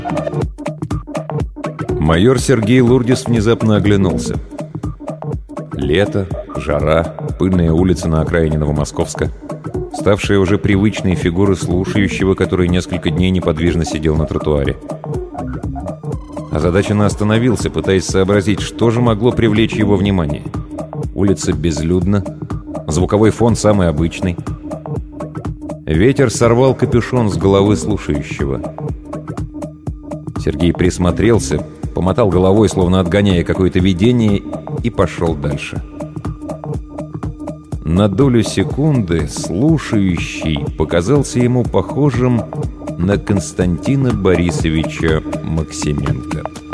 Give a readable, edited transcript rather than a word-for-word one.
Майор Сергей Лурдис внезапно оглянулся. Лето, жара, пыльная улица на окраине Новомосковска, ставшая уже привычной фигурой слушающего, который несколько дней неподвижно сидел на тротуаре. Озадаченно остановился, пытаясь сообразить, что же могло привлечь его внимание. Улица безлюдна, звуковой фон самый обычный. Ветер сорвал капюшон с головы слушающего. Сергей присмотрелся, помотал головой, словно отгоняя какое-то видение, и пошел дальше. На долю секунды слушающий показался ему похожим на Константина Борисовича Максименко.